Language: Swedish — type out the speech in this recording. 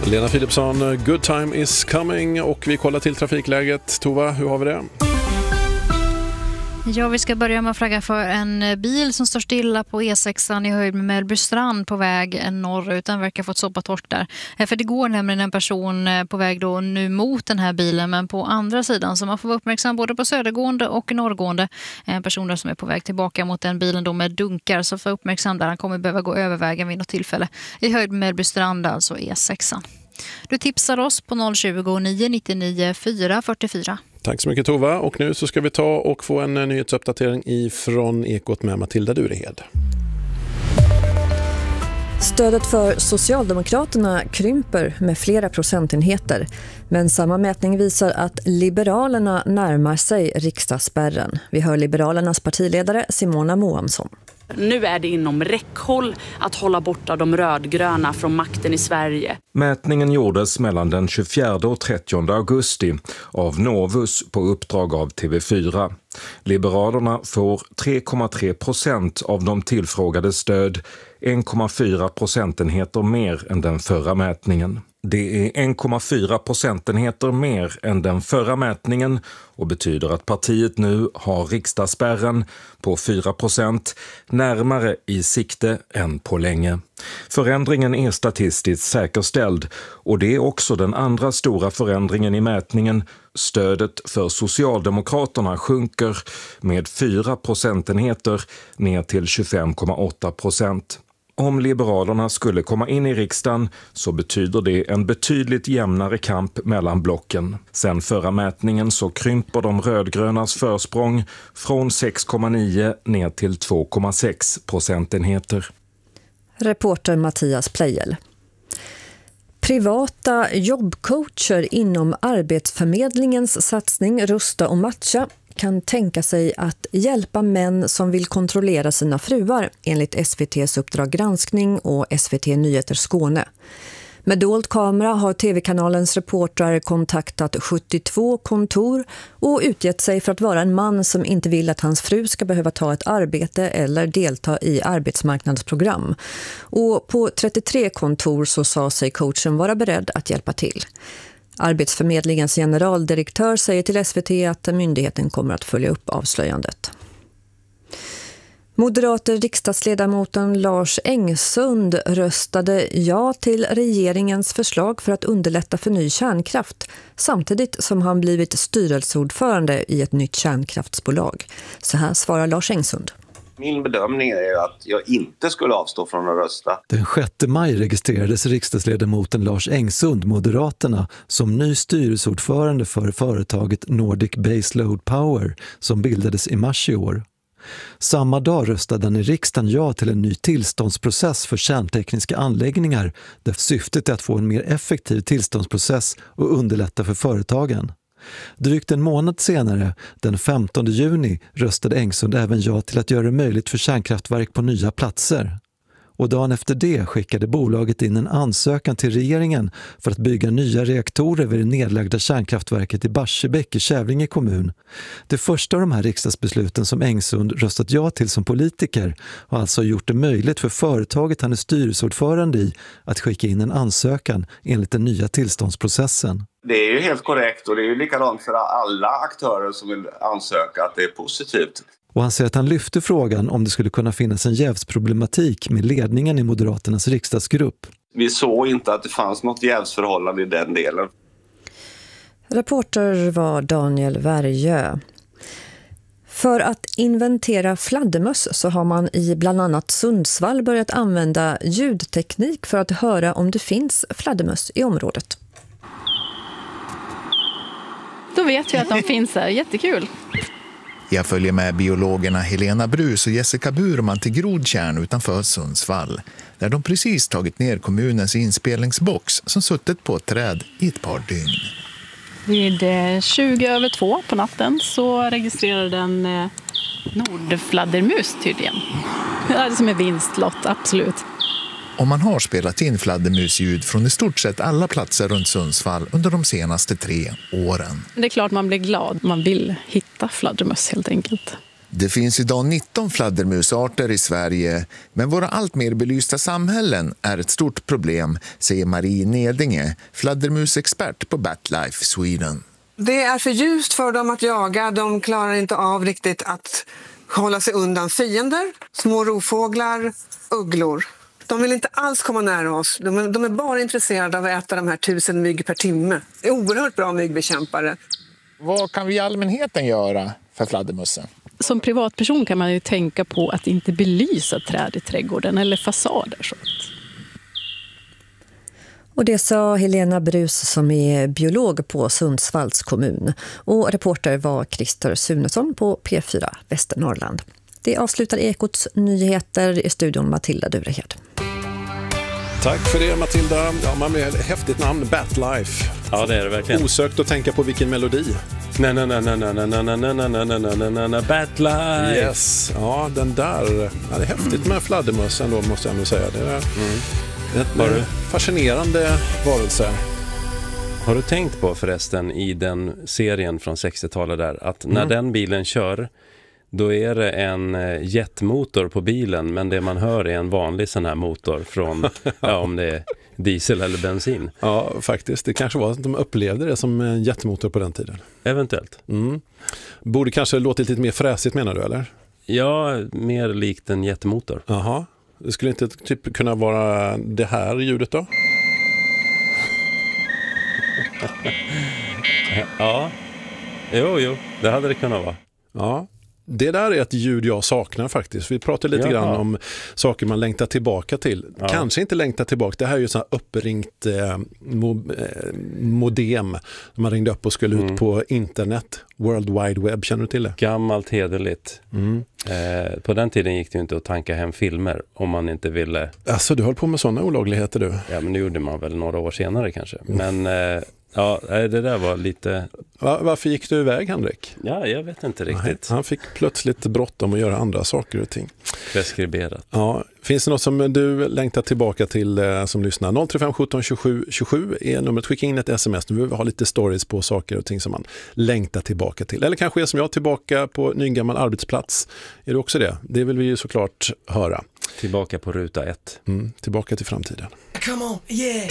Lena Philipsson, good time is coming, och vi kollar till trafikläget. Tova, hur har vi det? Ja, vi ska börja med att flagga för en bil som står stilla på E6 i höjd med Mellbystrand på väg norrut. Den verkar fått soppa torrt där. För det går nämligen en person på väg då nu mot den här bilen, men på andra sidan. Så man får vara uppmärksam både på södergående och norrgående. En person där som är på väg tillbaka mot den bilen då med dunkar. Så får uppmärksam där, han kommer behöva gå över vägen vid något tillfälle. I höjd med Mellbystrand, alltså E6. Du tipsar oss på 020-999 444. Tack så mycket Tova, och nu så ska vi ta och få en nyhetsuppdatering ifrån Ekot med Matilda Durehed. Stödet för Socialdemokraterna krymper med flera procentenheter, men samma mätning visar att Liberalerna närmar sig riksdagsspärren. Vi hör Liberalernas partiledare Simona Moamsson. Nu är det inom räckhåll att hålla borta de rödgröna från makten i Sverige. Mätningen gjordes mellan den 24 och 30 augusti av Novus på uppdrag av TV4. Liberalerna får 3,3% av de tillfrågade stöd, 1,4 procentenheter mer än den förra mätningen. Det är 1,4 procentenheter mer än den förra mätningen och betyder att partiet nu har riksdagsspärren på 4% närmare i sikte än på länge. Förändringen är statistiskt säkerställd, och det är också den andra stora förändringen i mätningen. Stödet för Socialdemokraterna sjunker med 4 procentenheter ner till 25,8%. Om Liberalerna skulle komma in i riksdagen så betyder det en betydligt jämnare kamp mellan blocken. Sen förra mätningen så krymper de rödgrönas försprång från 6,9 ner till 2,6 procentenheter. Reporter Mattias Plejel. Privata jobbcoacher inom Arbetsförmedlingens satsning Rusta och matcha kan tänka sig att hjälpa män som vill kontrollera sina fruar enligt SVT:s Uppdrag granskning och SVT Nyheter Skåne. Med dold kamera har tv-kanalens reportrar kontaktat 72 kontor och utgett sig för att vara en man som inte vill att hans fru ska behöva ta ett arbete eller delta i arbetsmarknadsprogram. Och på 33 kontor så sa sig coachen vara beredd att hjälpa till. Arbetsförmedlingens generaldirektör säger till SVT att myndigheten kommer att följa upp avslöjandet. Moderater riksdagsledamoten Lars Engsund röstade ja till regeringens förslag för att underlätta för ny kärnkraft, samtidigt som han blivit styrelseordförande i ett nytt kärnkraftsbolag. Så här svarar Lars Engsund. Min bedömning är att jag inte skulle avstå från att rösta. Den 6 maj registrerades riksdagsledamoten Lars Engsund, Moderaterna, som ny styrelseordförande för företaget Nordic Baseload Power som bildades i mars i år. Samma dag röstade han i riksdagen ja till en ny tillståndsprocess för kärntekniska anläggningar där syftet är att få en mer effektiv tillståndsprocess och underlätta för företagen. Drygt en månad senare, den 15 juni, röstade Engsund även ja till att göra det möjligt för kärnkraftverk på nya platser. Och dagen efter det skickade bolaget in en ansökan till regeringen för att bygga nya reaktorer vid det nedlagda kärnkraftverket i Barsebäck i Kävlinge kommun. Det första av de här riksdagsbesluten som Engsund röstat ja till som politiker har alltså gjort det möjligt för företaget han är styrelseordförande i att skicka in en ansökan enligt den nya tillståndsprocessen. Det är ju helt korrekt, och det är ju likadant för alla aktörer som vill ansöka att det är positivt. Och han säger att han lyfte frågan om det skulle kunna finnas en jävsproblematik med ledningen i Moderaternas riksdagsgrupp. Vi såg inte att det fanns något jävsförhållande i den delen. Reporter var Daniel Värjö. För att inventera fladdermöss så har man i bland annat Sundsvall börjat använda ljudteknik för att höra om det finns fladdermöss i området. Då vet vi att de finns här. Jättekul! Jag följer med biologerna Helena Brus och Jessica Burman till Grodtjärn utanför Sundsvall, där de precis tagit ner kommunens inspelningsbox som suttit på ett träd i ett par dygn. Vid 2:20 på natten så registrerade den nordfladdermus tydligen. Det är som en vinstlott, absolut. Och man har spelat in fladdermusljud från i stort sett alla platser runt Sundsvall under de senaste 3 åren. Det är klart man blir glad. Man vill hitta fladdermöss helt enkelt. Det finns idag 19 fladdermusarter i Sverige, men våra allt mer belysta samhällen är ett stort problem, säger Marie Nedinge, fladdermusexpert på BatLife Sweden. Det är för ljust för dem att jaga, de klarar inte av riktigt att hålla sig undan fiender, små rovfåglar, ugglor. De vill inte alls komma nära oss, de är bara intresserade av att äta de här 1000 mygg per timme. Det är oerhört bra myggbekämpare. Vad kan vi i allmänheten göra för fladdermussen? Som privatperson kan man ju tänka på att inte belysa träd i trädgården eller fasader. Så. Och det sa Helena Brus som är biolog på Sundsvalls kommun. Och reporter var Christer Sunesson på P4 Västernorrland. Det avslutar Ekots nyheter. I studion Matilda Durehed. Tack för det Matilda. Ja, man blir ett häftigt namn, BatLife. Ja, det är det verkligen. Osökt att tänka på vilken melodi. BatLife. Yes, ja den där. Ja, det är häftigt med fladdermössen då måste jag ändå säga. Det är en fascinerande varelse. Har du tänkt på förresten i den serien från 60-talet där att när den bilen kör då är det en jetmotor på bilen men det man hör är en vanlig sån här motor från om det är diesel eller bensin. Ja, faktiskt. Det kanske var att de upplevde det som en jetmotor på den tiden. Eventuellt. Borde kanske låta lite mer fräsigt menar du eller? Ja, mer likt en jetmotor. Jaha. Det skulle inte typ kunna vara det här ljudet då? Ja. Jo, det hade det kunnat vara. Ja. Det där är ett ljud jag saknar faktiskt. Vi pratar lite grann om saker man längtar tillbaka till. Ja. Kanske inte längtar tillbaka. Det här är ju så här uppringt modem. Man ringde upp och skulle ut på internet. World Wide Web, känner du till det? Gammalt hederligt. På den tiden gick det ju inte att tanka hem filmer om man inte ville. Alltså du höll på med sådana olagligheter du? Ja, men det gjorde man väl några år senare kanske. Men ja, det där var lite... Varför gick du iväg, Henrik? Ja, jag vet inte riktigt. Nej, han fick plötsligt bråttom att göra andra saker och ting. Preskriberat. Ja, finns det något som du längtar tillbaka till som lyssnar? 035 17 27 27 är numret. Skicka in ett sms. Nu vill vi ha lite stories på saker och ting som man längtar tillbaka till. Eller kanske är som jag tillbaka på ny gammal arbetsplats. Är det också det? Det vill vi ju såklart höra. Tillbaka på ruta 1. Tillbaka till framtiden. Come on, yeah!